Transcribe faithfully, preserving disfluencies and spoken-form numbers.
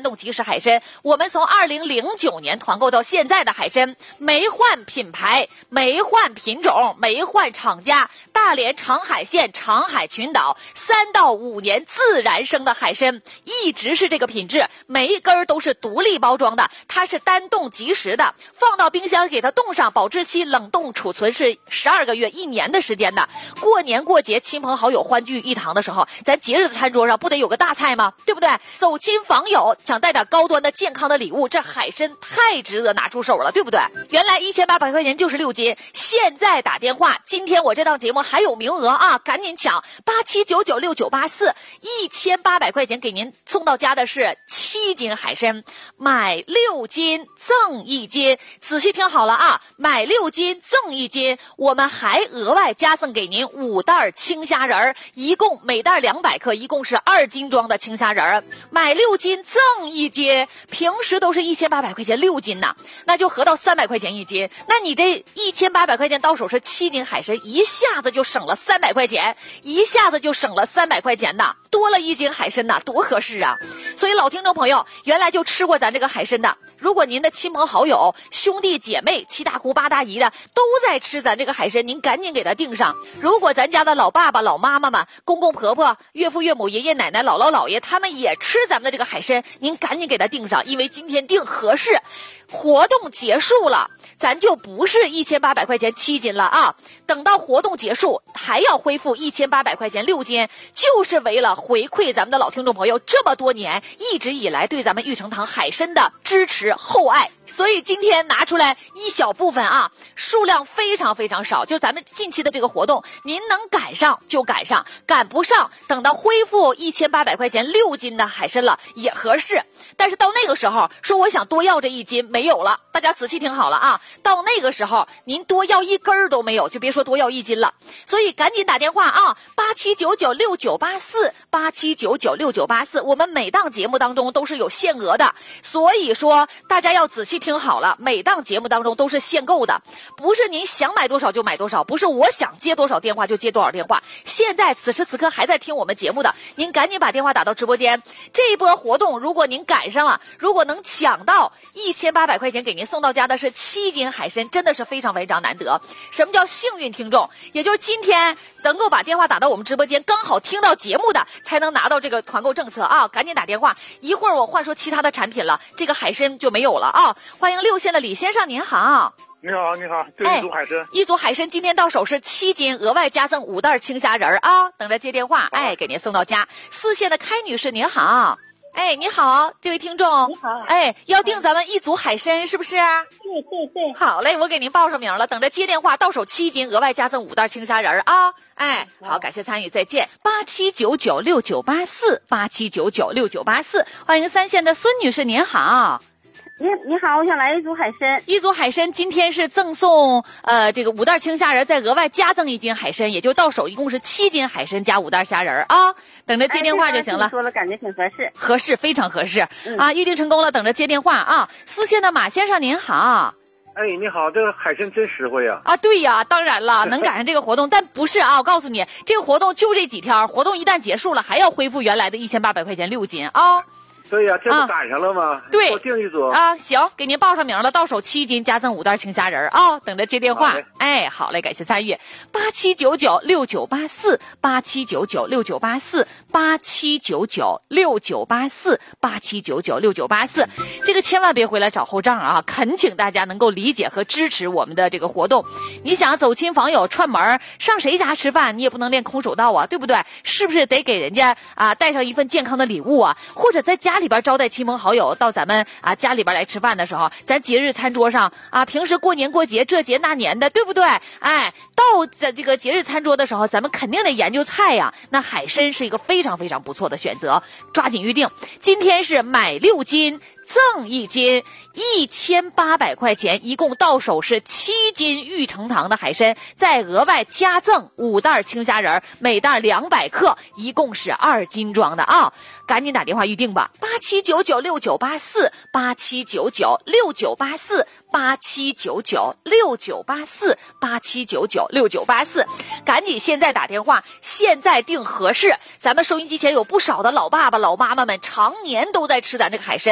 冻即食海参，我们从二零零九年团购到现在的海参，没换品牌，没换品种，没换厂家，大连长海县长海群岛三到五年自然生的海参，一直是这个品质，每一根都是独立包装的，它是单冻即食的，放到冰箱给它冻上，保质期冷冻储存是十二个月一年的时间的。过年过节亲朋好友欢聚一堂的时候，咱节日的餐桌上不得有个大菜吗？对不对？走亲访友想带点高端的健康的礼物，这海参太值得拿出手了，对不对？原来一千八百块钱就是六斤，现在打电话，今天我这档节目还有名额啊，赶紧抢八七九九六九八四，一千八百块钱给您送到家的是七斤海参，买六斤赠一斤，仔细听好了啊，买六斤赠一斤，我们还额外加送给您五袋青虾仁，一共每袋两百克，一共是二斤装的青虾仁，买六斤赠一斤，平时都是一千八百块钱六斤呐，那就合到三百块钱一斤，那你这一千八百块钱到手是七斤海参，一下子就省了三百块钱，一下子就省了三百块钱呐，多了一斤海参呐，多合适啊！所以老听众朋友，原来就吃过咱这个海参的，如果您的亲朋好友、兄弟姐妹、七大姑八大姨的都在吃咱这个海参，您赶紧给他订上。如果咱家的老爸爸、老妈妈们、公公婆婆、岳父岳母、爷爷奶奶、姥姥姥爷他们也吃咱们的这个海参，您赶紧给他订上，因为今天订合适。活动结束了，咱就不是一千八百块钱七斤了啊！等到活动结束，还要恢复一千八百块钱六斤，就是为了回馈咱们的老听众朋友这么多年一直以来对咱们玉成堂海参的支持厚爱。所以今天拿出来一小部分啊，数量非常非常少，就咱们近期的这个活动，您能赶上就赶上，赶不上等到恢复一千八百块钱六斤的海参了也合适。但是到那个时候说我想多要这一斤没有了，大家仔细听好了啊，到那个时候您多要一根都没有，就别说多要一斤了。所以赶紧打电话啊，八七九九六九八四，八七九九六九八四，我们每档节目当中都是有限额的，所以说大家要仔细听好了，每档节目当中都是限购的，不是您想买多少就买多少，不是我想接多少电话就接多少电话。现在此时此刻还在听我们节目的，您赶紧把电话打到直播间。这一波活动如果您赶上了，如果能抢到一千八百块钱给您送到家的是七斤海参，真的是非常非常难得。什么叫幸运听众？也就是今天能够把电话打到我们直播间，刚好听到节目的才能拿到这个团购政策啊！赶紧打电话，一会儿我换说其他的产品了，这个海参就没有了啊！欢迎六线的李先生，您好。 你好，你好，这一组海参、哎， 一组海参今天到手是七斤，额外加赠五袋青虾仁啊，等着接电话，哎，给您送到家。四线的开女士，您好。哎，你好，这位听众， 你好， 哎，要订咱们一组海参是不是？ 对对对， 好嘞，我给您报上名了，等着接电话，到手七斤，额外加赠五袋青虾仁啊！哎，好，感谢参与，再见。八七九九六九八四，八七九九六九八四，欢迎三线的孙女士，您好。 你你好，我想来一组海参。 一组海参今天是赠送呃这个五袋青虾仁，再额外加赠一斤海参，也就到手一共是七斤海参加五袋虾仁啊。等着接电话就行了。 哎、说了，感觉挺合适。 合适，非常合适、 嗯、 啊！预定成功了，等着接电话啊。四线的马先生您好。 哎，你好，这个海参真实惠啊！ 啊，对呀，当然了，能赶上这个活动，但不是啊，我告诉你，这个活动就这几天，活动一旦结束了，还要恢复原来的一千八百块钱六斤啊。 对呀、啊，这不赶上了吗？ 啊、对， 多订一组啊，行，给您报上名了，到手七斤，加赠五袋青虾仁啊，等着接电话。哎，好嘞，感谢参与，八七九九六九八四，八七九九六九八四，八七九九六九八四，八七九九六九八四，这个千万别回来找后账啊！恳请大家能够理解和支持我们的这个活动。你想走亲访友串门，上谁家吃饭，你也不能练空手道啊，对不对？是不是得给人家啊带上一份健康的礼物啊？或者在家里边招待亲朋好友到咱们啊家里边来吃饭的时候，咱节日餐桌上啊，平时过年过节这节那年的，对不对？哎，到这个节日餐桌的时候，咱们肯定得研究菜呀。那海参是一个非常非常不错的选择，抓紧预定。今天是买六斤赠一斤，一千八百块钱，一共到手是七斤玉成堂的海参，再额外加赠五袋青虾仁，每袋两百克，一共是二斤装的啊！赶紧打电话预定吧，八七九九六九八四，八七九九六九八四，八七九九六九八四，八七九九六九八四，赶紧现在打电话，现在订合适。咱们收音机前有不少的老爸爸、老妈妈们，常年都在吃咱这个海参。